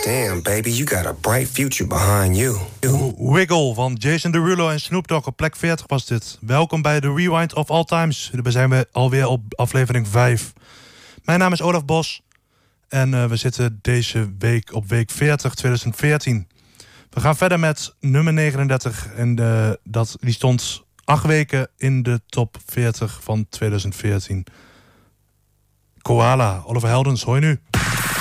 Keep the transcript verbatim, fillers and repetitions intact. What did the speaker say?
Damn, baby, you got a bright future behind you. Wiggle van Jason Derulo en Snoop Dogg. Op plek veertig was dit. Welkom bij de Rewind of All Times. We zijn we alweer op aflevering vijf. Mijn naam is Olaf Bos. En uh, we zitten deze week op week veertig, twintig veertien. We gaan verder met nummer negenendertig. En uh, dat, die stond acht weken in de top veertig van twintig veertien. Koala, Oliver Heldens, hoor je nu?